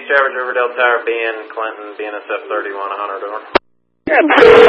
East Traverse Riverdale Tower, BN Clinton, BNSF 31, 100 over. Yeah,